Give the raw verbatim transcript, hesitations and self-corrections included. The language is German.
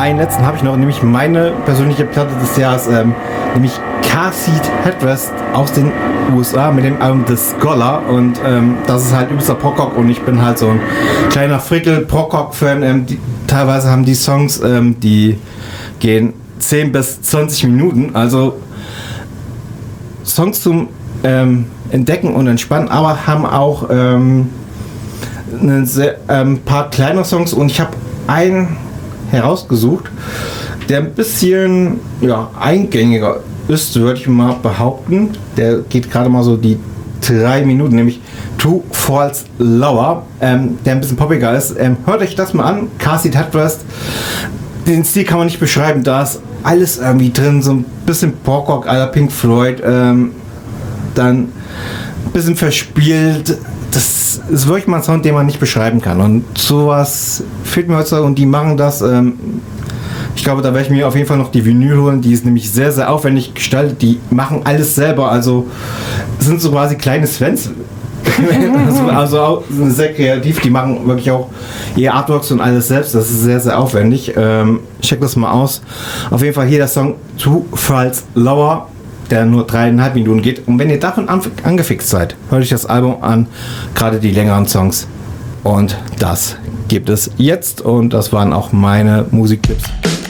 einen letzten habe ich noch, nämlich meine persönliche Platte des Jahres, ähm, nämlich Car Seat Headrest aus den U S A mit dem Album The Scholar. Und ähm, das ist halt übelster Prog-Rock und ich bin halt so ein kleiner Frickel-Prog-Rock-Fan. Ähm, die, teilweise haben die Songs, ähm, die gehen zehn bis zwanzig Minuten, also Songs zum ähm, Entdecken und Entspannen, aber haben auch ähm, ein sehr, ähm, paar kleine Songs und ich habe einen herausgesucht, der ein bisschen ja, eingängiger ist, würde ich mal behaupten. Der geht gerade mal so die drei Minuten, nämlich Two Falls Lower, ähm, der ein bisschen poppiger ist. Ähm, hört euch das mal an, Car Seat Headrest. Den Stil kann man nicht beschreiben, da ist alles irgendwie drin, so ein bisschen Prog-Rock à la Pink Floyd, ähm, dann ein bisschen verspielt. Das ist wirklich mal ein Sound, den man nicht beschreiben kann. Und sowas fehlt mir heutzutage und die machen das. Ähm, ich glaube, da werde ich mir auf jeden Fall noch die Vinyl holen. Die ist nämlich sehr, sehr aufwendig gestaltet. Die machen alles selber. Also sind so quasi kleine Svens. also, also auch sehr kreativ. Die machen wirklich auch ihr Artworks und alles selbst. Das ist sehr, sehr aufwendig. Ähm, check das mal aus. Auf jeden Fall hier der Song Two Falls Lower, der nur dreieinhalb Minuten geht. Und wenn ihr davon angefixt seid, hört euch das Album an, gerade die längeren Songs. Und das gibt es jetzt. Und das waren auch meine Musiktipps.